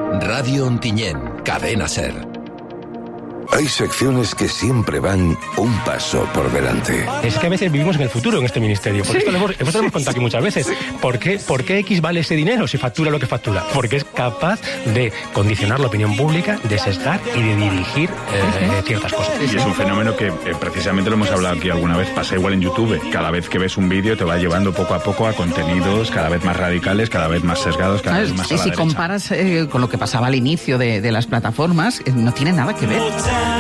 Radio Ontinyent, Cadena SER. Hay secciones que siempre van un paso por delante. Es que a veces vivimos en el futuro en este ministerio. Por esto lo hemos contado aquí muchas veces. ¿Por qué X vale ese dinero si factura lo que factura? Porque es capaz de condicionar la opinión pública, de sesgar y de dirigir ciertas cosas. Y es un fenómeno que precisamente lo hemos hablado aquí alguna vez. Pasa igual en YouTube. Cada vez que ves un vídeo te va llevando poco a poco a contenidos cada vez más radicales, cada vez más sesgados, cada vez más a la si derecha. comparas con lo que pasaba al inicio de las plataformas, no tiene nada que ver.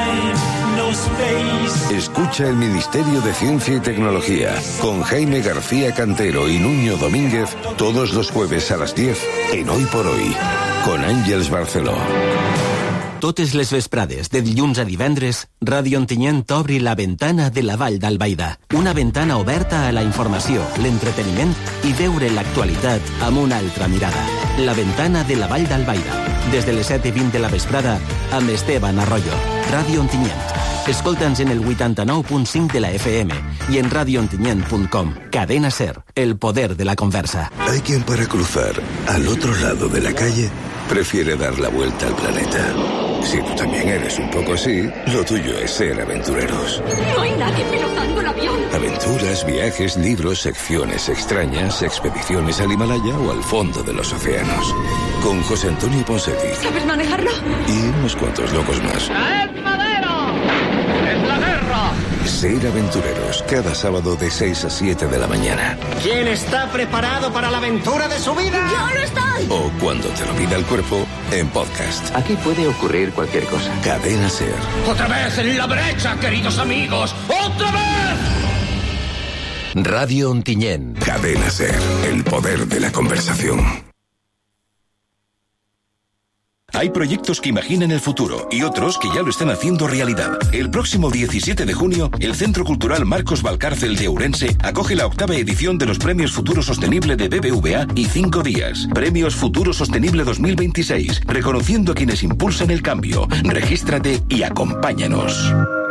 Escucha el Ministerio de Ciencia y Tecnología con Jaime García Cantero y Nuño Domínguez todos los jueves a las 10 en Hoy por Hoy con Àngels Barceló. Totes les vesprades, de dilluns a divendres, Ràdio Ontinyent obri la ventana de la Vall d'Albaida. Una ventana oberta a la informació, l'entreteniment i veure l'actualitat amb una altra mirada. La ventana de la Vall d'Albaida. Des de les 7:20 de la vesprada, amb Esteban Arroyo. Ràdio Ontinyent. Escolta'ns en el 89.5 de la FM y en radioontinyent.com. Cadena SER, el poder de la conversa. Hay quien para cruzar al otro lado de la calle prefiere dar la vuelta al planeta. Si tú también eres un poco así, lo tuyo es ser aventureros. No hay nadie pilotando el avión. Aventuras, viajes, libros, secciones extrañas, expediciones al Himalaya o al fondo de los océanos. Con José Antonio Ponseti. ¿Sabes manejarlo? Y unos cuantos locos más. ¡Traed madera! ¡Es la guerra! Ser aventureros, cada sábado de 6 a 7 de la mañana. ¿Quién está preparado para la aventura de su vida? ¡Yo lo estoy! O cuando te lo pida el cuerpo, en podcast. Aquí puede ocurrir cualquier cosa. Cadena SER. ¡Otra vez en la brecha, queridos amigos! ¡Otra vez! Radio Ontinyent. Cadena SER. El poder de la conversación. Hay proyectos que imaginan el futuro y otros que ya lo están haciendo realidad. El próximo 17 de junio, el Centro Cultural Marcos Valcárcel de Ourense acoge la 8ª edición de los Premios Futuro Sostenible de BBVA y 5 días. Premios Futuro Sostenible 2026, reconociendo a quienes impulsan el cambio. Regístrate y acompáñanos.